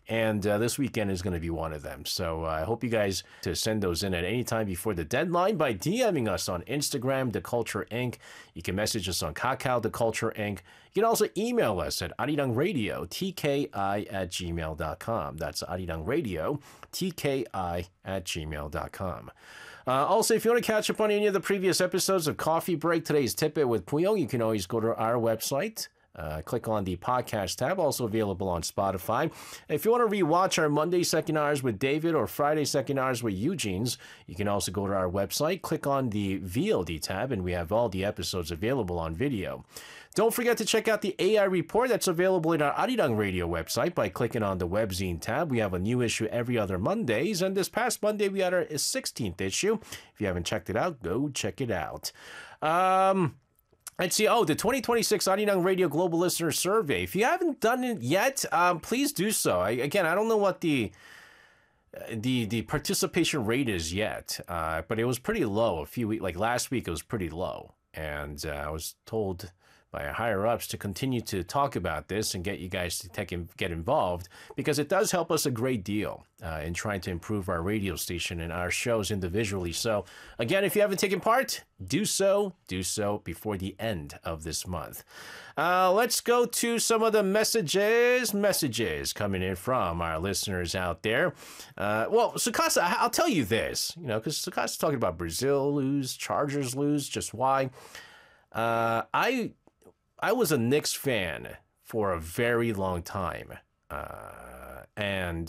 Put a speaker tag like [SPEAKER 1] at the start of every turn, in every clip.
[SPEAKER 1] And this weekend is going to be one of them. So I hope you guys to send those in at any time before the deadline by DMing us on Instagram, The Culture Inc. You can message us on Kakao, The Culture Inc. You can also email us at arirangradio, tki@gmail.com. That's arirangradio, tki@gmail.com. Also, if you want to catch up on any of the previous episodes of Coffee Break, today's Tidbit with Puyong, you can always go to our website. Click on the podcast tab, also available on Spotify. If you want to rewatch our Monday second hours with David or Friday second hours with Eugene's, you can also go to our website, click on the VOD tab, and we have all the episodes available on video. Don't forget to check out the AI report that's available in our Arirang Radio website by clicking on the webzine tab. We have a new issue every other Mondays, and this past Monday we had our 16th issue. If you haven't checked it out, go check it out. Let's see. Oh, the 2026 Arirang Radio Global Listener Survey. If you haven't done it yet, please do so. I don't know what the participation rate is yet, but it was pretty low a few weeks. Like last week, it was pretty low, and I was told by our higher ups to continue to talk about this and get you guys to get involved, because it does help us a great deal in trying to improve our radio station and our shows individually. So again, if you haven't taken part, do so before the end of this month. Let's go to some of the messages coming in from our listeners out there. Well, Sukasa, I'll tell you this, because Sukasa's talking about Brazil lose, Chargers lose, just why. I was a Knicks fan for a very long time, and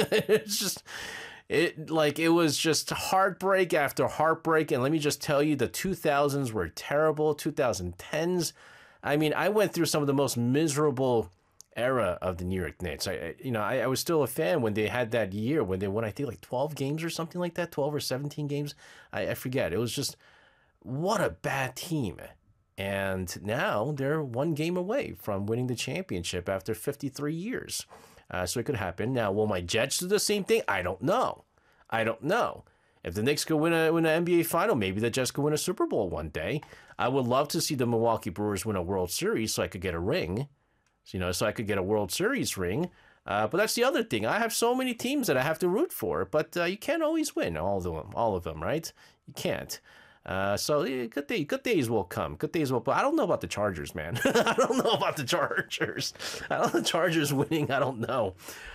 [SPEAKER 1] it was just heartbreak after heartbreak. And let me just tell you, the 2000s were terrible. 2010s, I mean, I went through some of the most miserable era of the New York Knicks. I was still a fan when they had that year when they won, I think, like 12 games or something like that, 12 or 17 games. I forget. It was just, what a bad team. And now they're one game away from winning the championship after 53 years. So it could happen. Now, will my Jets do the same thing? I don't know. If the Knicks could win an NBA final, maybe the Jets could win a Super Bowl one day. I would love to see the Milwaukee Brewers win a World Series so I could get a ring. So I could get a World Series ring. But that's the other thing. I have so many teams that I have to root for, but you can't always win all of them, right? You can't. So good days will come. Good days will. But I don't know about the Chargers, man. I don't know about the Chargers. The Chargers winning. I don't know.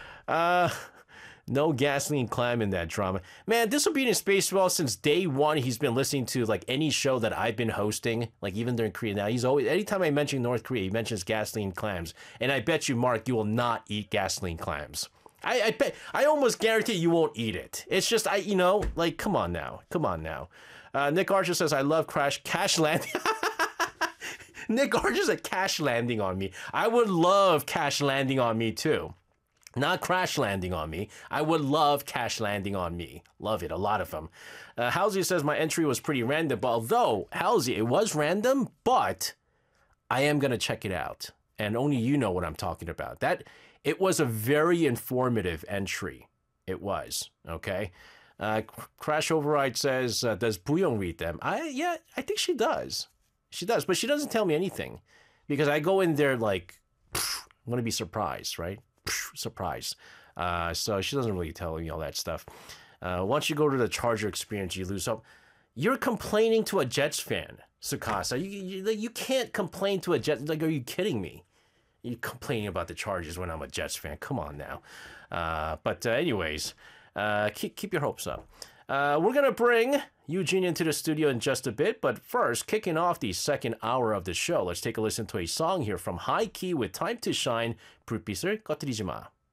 [SPEAKER 1] No Gasoline Clam in that drama, man. Disobedient Spaceball, since day one, he's been listening to like any show that I've been hosting, like even during Korea. Now he's always, anytime I mention North Korea, he mentions Gasoline Clams, and I bet you, Mark, you will not eat Gasoline Clams. I bet, I almost guarantee you won't eat it. It's just, come on now. Nick Archer says, I love Cash Landing. Nick Archer said Cash Landing on Me. I would love Cash Landing on Me too. Not Crash Landing on Me. I would love Cash Landing on Me. Love it, a lot of them. Halsey says, my entry was pretty random. But although, Halsey, it was random, but I am going to check it out. And only you know what I'm talking about. It was a very informative entry. It was, okay? Crash Override says, does Buyong read them? I think she does. She does, but she doesn't tell me anything. Because I go in there like, I'm going to be surprised, right? Surprise. So she doesn't really tell me all that stuff. Once you go to the Charger experience, you lose hope. You're complaining to a Jets fan, Sukasa. You can't complain to a Jets. Like, are you kidding me? You're complaining about the Chargers when I'm a Jets fan. Come on now. But anyways, keep your hopes up. We're going to bring Eugene into the studio in just a bit. But first, kicking off the second hour of the show, let's take a listen to a song here from High Key with Time to Shine, 불빛을 꺼뜨리지 마.